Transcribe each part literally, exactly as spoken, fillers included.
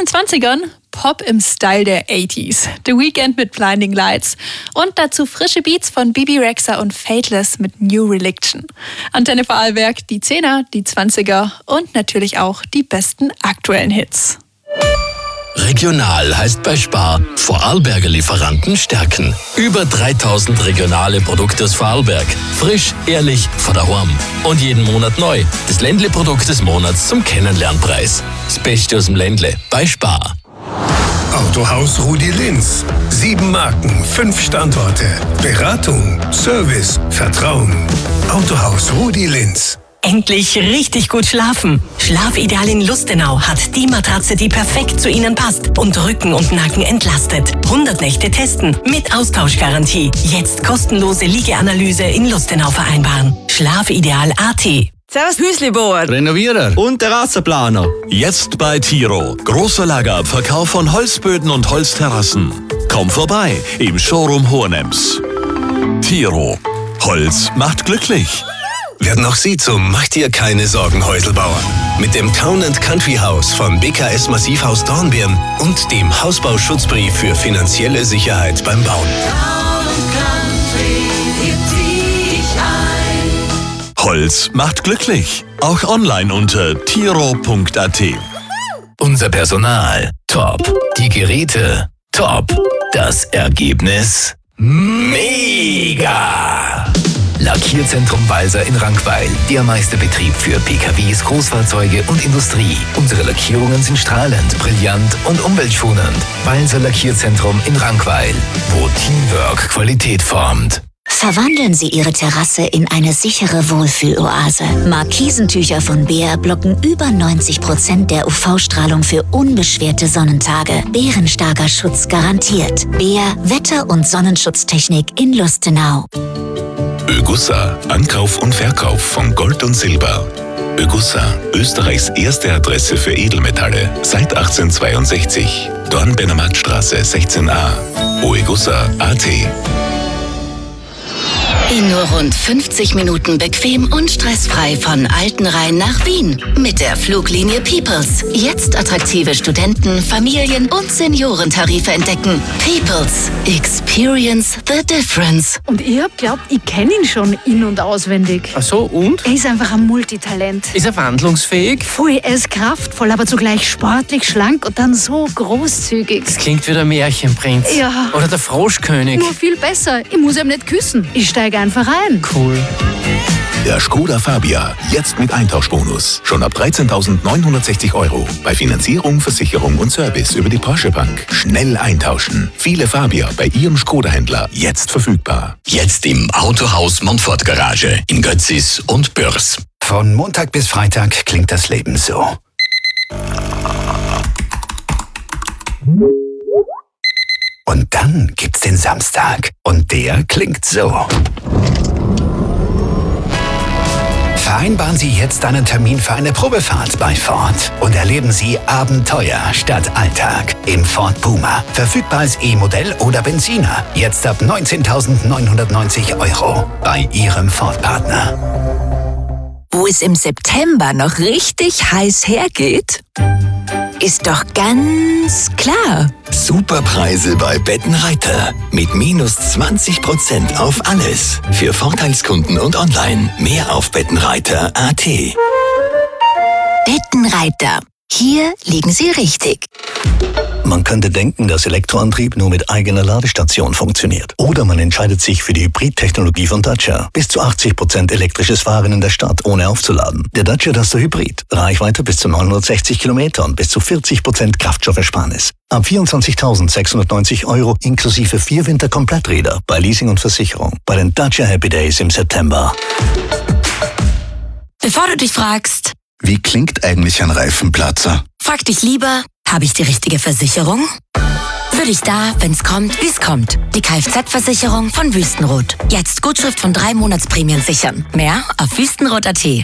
den zwanzigern Pop im Style der achtziger. The Weeknd mit Blinding Lights und dazu frische Beats von Bebe Rexha und Faithless mit New Religion. Antenne Vorarlberg, die Zehner, die Zwanziger und natürlich auch die besten aktuellen Hits. Regional heißt bei Spar Vorarlberger Lieferanten stärken. Über dreitausend regionale Produkte aus Vorarlberg. Frisch, ehrlich, von daheim. Und jeden Monat neu. Das Ländle-Produkt des Monats zum Kennenlernpreis. Das Beste aus dem Ländle bei Spar. Autohaus Rudi Linz. Sieben Marken, fünf Standorte. Beratung, Service, Vertrauen. Autohaus Rudi Linz. Endlich richtig gut schlafen. Schlafideal in Lustenau hat die Matratze, die perfekt zu Ihnen passt und Rücken und Nacken entlastet. hundert Nächte testen mit Austauschgarantie. Jetzt kostenlose Liegeanalyse in Lustenau vereinbaren. Schlafideal Punkt a t. Servus Hüslibauer, Renovierer und Terrassenplaner. Jetzt bei Tiro. Großer Lagerabverkauf von Holzböden und Holzterrassen. Komm vorbei im Showroom Hohenems. Tiro. Holz macht glücklich. Werden auch Sie zum Macht dir keine Sorgen Häuselbauer. Mit dem Town and Country Haus von B K S Massivhaus Dornbirn und dem Hausbauschutzbrief für finanzielle Sicherheit beim Bauen. Town and Country hebt dich ein. Holz macht glücklich. Auch online unter tiro punkt a t. Unser Personal top. Die Geräte top. Das Ergebnis mega. Lackierzentrum Walser in Rankweil. Der Meisterbetrieb für P K Ws, Großfahrzeuge und Industrie. Unsere Lackierungen sind strahlend, brillant und umweltschonend. Walser Lackierzentrum in Rankweil, wo Teamwork Qualität formt. Verwandeln Sie Ihre Terrasse in eine sichere Wohlfühloase. Markisentücher von Behr blocken über neunzig Prozent der U V-Strahlung für unbeschwerte Sonnentage. Bärenstarker Schutz garantiert. Behr Wetter- und Sonnenschutztechnik in Lustenau. Ögussa, Ankauf und Verkauf von Gold und Silber. Ögussa, Österreichs erste Adresse für Edelmetalle, seit achtzehnhundertzweiundsechzig. Dornbirner-Marktstraße sechzehn a. oegussa punkt a t. In nur rund fünfzig Minuten bequem und stressfrei von Altenrhein nach Wien. Mit der Fluglinie Peoples. Jetzt attraktive Studenten-, Familien- und Seniorentarife entdecken. Peoples. Experience the difference. Und ich hab glaubt, ich kenne ihn schon in- und auswendig. Ach so, und? Er ist einfach ein Multitalent. Ist er wandlungsfähig? Voll, er ist kraftvoll, aber zugleich sportlich, schlank und dann so großzügig. Das klingt wie der Märchenprinz. Ja. Oder der Froschkönig. Nur viel besser. Ich muss ihm nicht küssen. Ich steige einfach ein. Cool. Der Skoda Fabia, jetzt mit Eintauschbonus. Schon ab dreizehntausendneunhundertsechzig Euro. Bei Finanzierung, Versicherung und Service über die Porsche Bank. Schnell eintauschen. Viele Fabia bei Ihrem Skoda-Händler jetzt verfügbar. Jetzt im Autohaus Montfort Garage in Götzis und Bürs. Von Montag bis Freitag klingt das Leben so. Und dann gibt's den Samstag. Und der klingt so. Vereinbaren Sie jetzt einen Termin für eine Probefahrt bei Ford und erleben Sie Abenteuer statt Alltag im Ford Puma. Verfügbar als E-Modell oder Benziner. Jetzt ab neunzehntausendneunhundertneunzig Euro bei Ihrem Ford-Partner. Wo es im September noch richtig heiß hergeht, ist doch ganz klar. Superpreise bei Bettenreiter. Mit minus zwanzig Prozent auf alles. Für Vorteilskunden und online. Mehr auf bettenreiter punkt a t. Bettenreiter. Hier liegen Sie richtig. Man könnte denken, dass Elektroantrieb nur mit eigener Ladestation funktioniert. Oder man entscheidet sich für die Hybrid-Technologie von Dacia. Bis zu achtzig Prozent elektrisches Fahren in der Stadt, ohne aufzuladen. Der Dacia Duster Hybrid. Reichweite bis zu neunhundertsechzig Kilometer und bis zu vierzig Prozent Kraftstoffersparnis. Ab vierundzwanzigtausendsechshundertneunzig Euro inklusive vier Winterkompletträder bei Leasing und Versicherung. Bei den Dacia Happy Days im September. Bevor du dich fragst, wie klingt eigentlich ein Reifenplatzer? frag dich lieber, habe ich die richtige Versicherung? Für dich da, wenn's kommt, wie's kommt. Die Kfz-Versicherung von Wüstenrot. Jetzt Gutschrift von drei Monatsprämien sichern. Mehr auf wüstenrot punkt a t.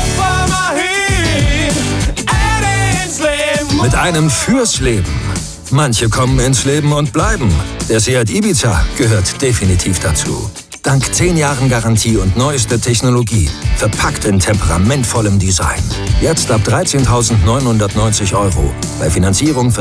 Mit einem fürs Leben. Manche kommen ins Leben und bleiben. Der Seat Ibiza gehört definitiv dazu. Dank zehn Jahren Garantie und neueste Technologie. Verpackt in temperamentvollem Design. Jetzt ab dreizehntausendneunhundertneunzig Euro. Bei Finanzierung